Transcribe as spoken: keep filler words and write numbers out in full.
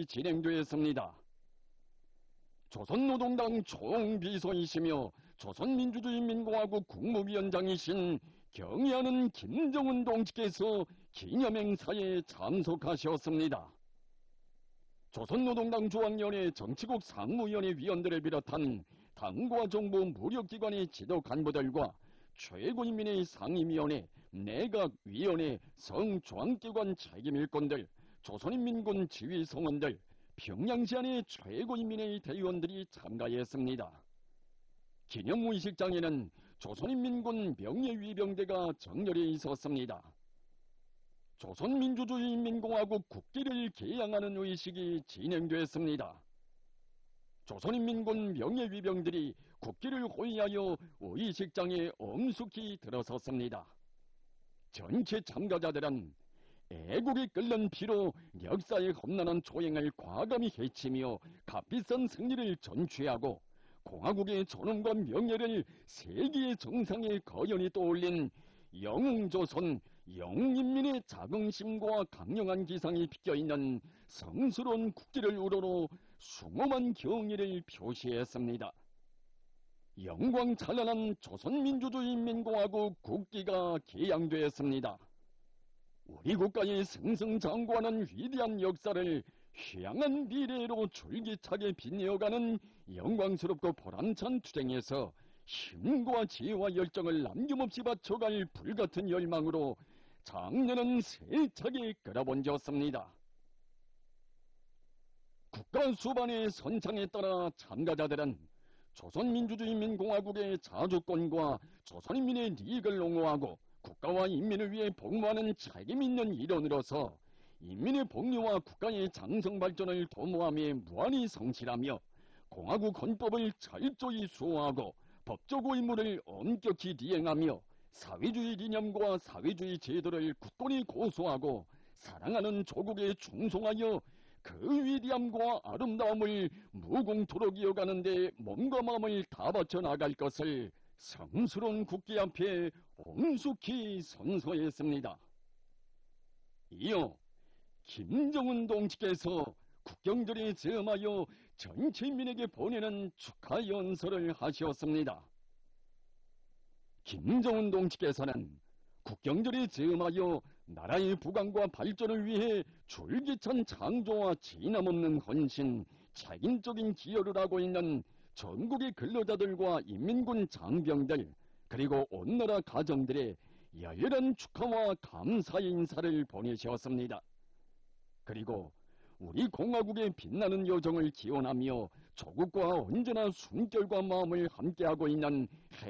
의식이 진행되었습니다. 조선노동당 총비서이시며 조선민주주의인민공화국 국무위원장이신 경의하는 김정은 동지께서 기념행사에 참석하셨습니다. 조선노동당 중앙위원회 정치국 상무위원회 위원들을 비롯한 당과 정부 무력기관의 지도 간부들과 최고인민회의 상임위원회, 내각위원회, 성중앙기관 책임일꾼들, 조선인민군 지휘성원들, 평양시안의 최고인민회의 대의원들이 참가했습니다. 기념의식장에는 조선인민군 명예위병대가 정렬해 있었습니다. 조선민주주의인민공화국 국기를 개양하는 의식이 진행됐습니다. 조선인민군 명예위병들이 국기를 호위하여 의식장에 엄숙히 들어섰습니다. 전체 참가자들은 애국이 끓는 피로 역사의 험난한 초행을 과감히 해치며 값비싼 승리를 전취하고 공화국의 존엄과 명예를 세계의 정상에 거연히 떠올린 영웅조선, 영웅인민의 자긍심과 강력한 기상이 비껴있는 성스러운 국기를 우러러 숭엄한 경의를 표시했습니다. 영광 찬란한 조선민주주의인민공화국 국기가 개양되었습니다. 우리 국가의 승승장구하는 위대한 역사를 향한 미래로 줄기차게 빛내어가는 영광스럽고 보람찬 투쟁에서 힘과 지혜와 열정을 남김없이 바쳐갈 불같은 열망으로 장년은 세차게 끌어번졌습니다. 국가 수반의 선창에 따라 참가자들은 조선민주주의인민공화국의 자주권과 조선인민의 이익을 옹호하고 국가와 인민을 위해 복무하는 책임있는 일원으로서 인민의 복리와 국가의 장성 발전을 도모함에 무한히 성실하며 공화국 헌법을 철저히 수호하고 법적 의무를 엄격히 이행하며 사회주의 이념과 사회주의 제도를 굳건히 고수하고 사랑하는 조국에 충성하여 그 위대함과 아름다움을 무궁토록 이어가는 데 몸과 마음을 다 바쳐 나갈 것을 성스러운 국기 앞에 엄숙히 선서했습니다. 이어 김정은 동지께서 국경절에 제엄하여 전체 민에게 보내는 축하 연설을 하셨습니다. 김정은 동지께서는 국경절에 제엄하여 나라의 부강과 발전을 위해 줄기찬 창조와 진함없는 헌신, 책임적인 기여를 하고 있는 전국의 근로자들과 인민군 장병들 그리고 온 나라 가정들의 열렬한 축하와 감사의 인사를 보내셨습니다. 그리고 우리 공화국의 빛나는 여정을 기원하며 조국과 언제나 숨결과 마음을 함께하고 있는